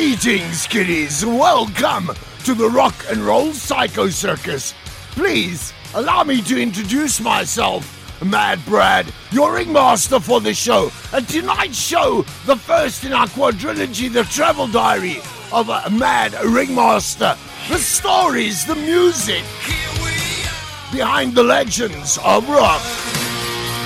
Greetings, kiddies. Welcome to the Rock and Roll Psycho Circus. Please allow me to introduce myself, Mad Brad, your ringmaster for the show. And tonight's show, the first in our quadrilogy, the travel diary of a mad ringmaster. The stories, the music behind the legends of rock.